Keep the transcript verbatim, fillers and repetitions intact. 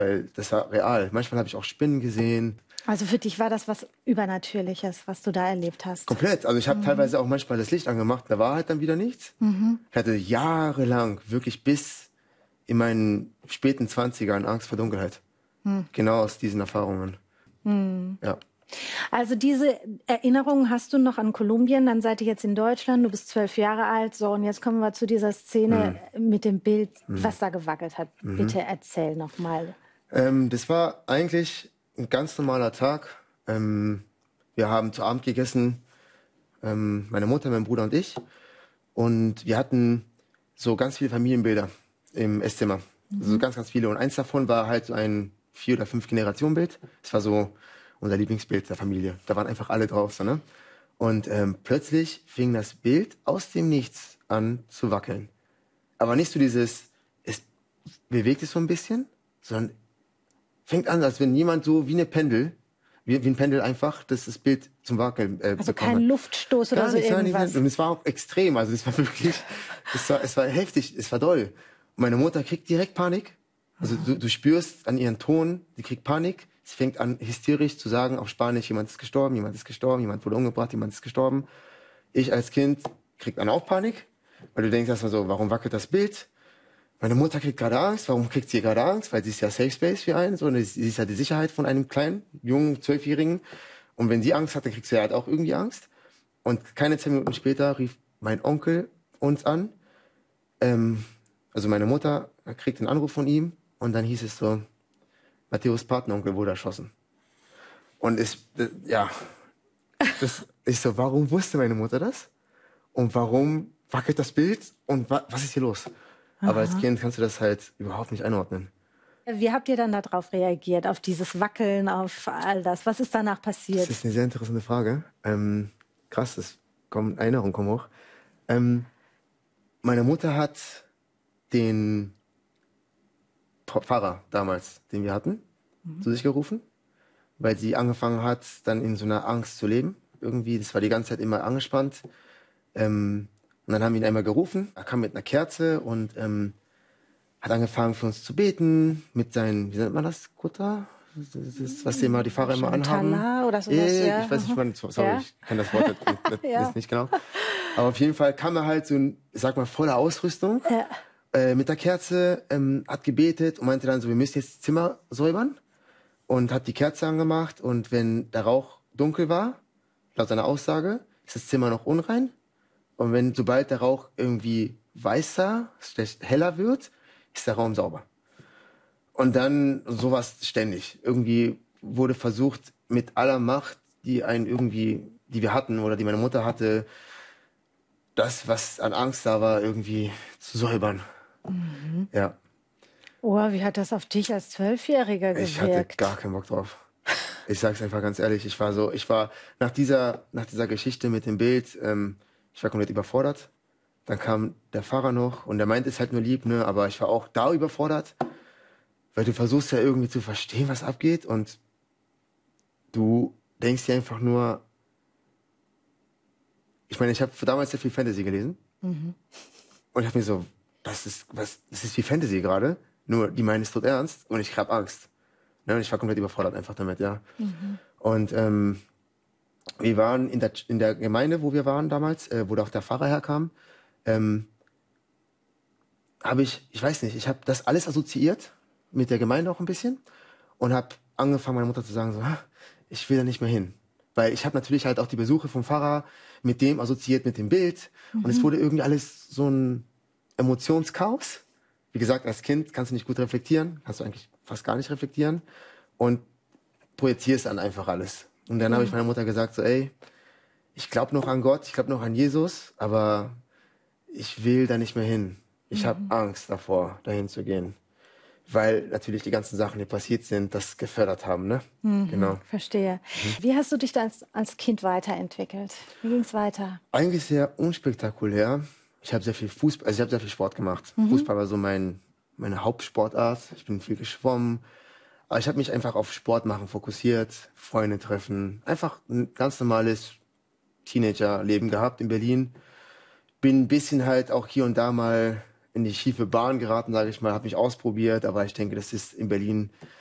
Weil das war real. Manchmal habe ich auch Spinnen gesehen. Also für dich war das was Übernatürliches, was du da erlebt hast? Komplett. Also ich habe mhm. teilweise auch manchmal das Licht angemacht, da war halt dann wieder nichts. Mhm. Ich hatte jahrelang, wirklich bis in meinen späten Zwanzigern Angst vor Dunkelheit. Mhm. Genau aus diesen Erfahrungen. Mhm. Ja. Also diese Erinnerungen hast du noch an Kolumbien, dann seid ihr jetzt in Deutschland, du bist zwölf Jahre alt, so, und jetzt kommen wir zu dieser Szene mhm. mit dem Bild, mhm. was da gewackelt hat. Mhm. Bitte erzähl noch mal. Ähm, das war eigentlich ein ganz normaler Tag. Ähm, wir haben zu Abend gegessen, ähm, meine Mutter, mein Bruder und ich, und wir hatten so ganz viele Familienbilder im Esszimmer, mhm. also ganz, ganz viele, und eins davon war halt so ein vier- oder fünf Generationen-Bild. Das war so unser Lieblingsbild der Familie. Da waren einfach alle drauf. So, ne? Und ähm, plötzlich fing das Bild aus dem Nichts an zu wackeln. Aber nicht so dieses, es bewegt sich so ein bisschen, sondern fängt an, als wenn jemand so wie eine Pendel, wie, wie ein Pendel einfach, das, das Bild zum Wackeln äh, Also kein hat. Luftstoß oder Gar so nicht, irgendwas. Nicht, und es war auch extrem, also es war wirklich, es war, es war heftig, es war doll. Und meine Mutter kriegt direkt Panik. Also du, du spürst an ihren Ton, sie kriegt Panik. Sie fängt an, hysterisch zu sagen auf Spanisch, jemand ist gestorben, jemand ist gestorben, jemand wurde umgebracht, jemand ist gestorben. Ich als Kind krieg dann auch Panik, weil du denkst erstmal so, warum wackelt das Bild? Meine Mutter kriegt gerade Angst. Warum kriegt sie gerade Angst? Weil sie ist ja Safe Space für einen. So, und sie ist ja die Sicherheit von einem kleinen, jungen, Zwölfjährigen. Und wenn sie Angst hat, dann kriegt sie halt auch irgendwie Angst. Und keine zehn Minuten später rief mein Onkel uns an. Ähm, also meine Mutter kriegt einen Anruf von ihm. Und dann hieß es so, Matthäus Patenonkel wurde erschossen. Und ich, ja, das, ich so, warum wusste meine Mutter das? Und warum wackelt das Bild? Und wa was ist hier los? Aha. Aber als Kind kannst du das halt überhaupt nicht einordnen. Wie habt ihr dann darauf reagiert, auf dieses Wackeln, auf all das? Was ist danach passiert? Das ist eine sehr interessante Frage. Ähm, krass, das kommt, Erinnerungen kommen hoch. Ähm, meine Mutter hat den Pfarrer damals, den wir hatten, mhm. zu sich gerufen, weil sie angefangen hat, dann in so einer Angst zu leben. Irgendwie, das war die ganze Zeit immer angespannt. Ähm, und dann haben wir ihn einmal gerufen. Er kam mit einer Kerze und ähm, hat angefangen für uns zu beten mit seinen, wie nennt man das, Kutter? Das ist, was die immer, die Pfarrer immer anhaben. Oder sowas, äh, ja. Ich weiß nicht, man, sorry, ja? Ich kenne das Wort nicht, nicht, ja. nicht genau. Aber auf jeden Fall kam er halt so, ich sag mal, voller Ausrüstung, ja. äh, mit der Kerze, ähm, hat gebetet und meinte dann so, wir müssen jetzt das Zimmer säubern, und hat die Kerze angemacht, und wenn der Rauch dunkel war, laut seiner Aussage, ist das Zimmer noch unrein, und wenn, sobald der Rauch irgendwie weißer, heller wird, ist der Raum sauber. Und dann sowas ständig. Irgendwie wurde versucht, mit aller Macht, die einen irgendwie, die wir hatten oder die meine Mutter hatte, das, was an Angst da war, irgendwie zu säubern. Mhm. Ja. Oh, wie hat das auf dich als Zwölfjähriger gewirkt? Ich hatte gar keinen Bock drauf. Ich sag's einfach ganz ehrlich, ich war so, ich war nach dieser, nach dieser Geschichte mit dem Bild, ähm, ich war komplett überfordert. Dann kam der Pfarrer noch und der meint es halt nur lieb, ne, aber ich war auch da überfordert, weil du versuchst ja irgendwie zu verstehen, was abgeht, und du denkst dir einfach nur, ich meine, ich habe damals sehr viel Fantasy gelesen, mhm. und ich habe mir so, das ist, was, das ist wie Fantasy gerade, nur die meinen es tot ernst und ich habe Angst. Ne, und ich war komplett überfordert einfach damit, ja. Mhm. Und ähm, wir waren in der, in der Gemeinde, wo wir waren damals, äh, wo auch der Pfarrer herkam, ähm, habe ich, ich weiß nicht, ich habe das alles assoziiert mit der Gemeinde auch ein bisschen und habe angefangen, meiner Mutter zu sagen, so, ich will da nicht mehr hin. Weil ich habe natürlich halt auch die Besuche vom Pfarrer mit dem assoziiert, mit dem Bild. Mhm. Und es wurde irgendwie alles so ein Emotionschaos. Wie gesagt, als Kind kannst du nicht gut reflektieren, kannst du eigentlich fast gar nicht reflektieren und projizierst dann einfach alles. Und dann mhm. habe ich meiner Mutter gesagt, so, ey, ich glaube noch an Gott, ich glaube noch an Jesus, aber ich will da nicht mehr hin. Ich mhm. habe Angst davor, dahin zu gehen. Weil natürlich die ganzen Sachen, die passiert sind, das gefördert haben, ne? Mhm, genau. Verstehe. Mhm. Wie hast du dich da als, als Kind weiterentwickelt? Wie ging es weiter? Eigentlich sehr unspektakulär. Ich habe sehr viel Fußball, also ich habe sehr viel Sport gemacht. Mhm. Fußball war so mein, meine Hauptsportart. Ich bin viel geschwommen. Aber ich habe mich einfach auf Sport machen fokussiert, Freunde treffen. Einfach ein ganz normales Teenagerleben gehabt in Berlin. Bin ein bisschen halt auch hier und da mal in die schiefe Bahn geraten, sage ich mal, habe mich ausprobiert, aber ich denke, das ist in Berlin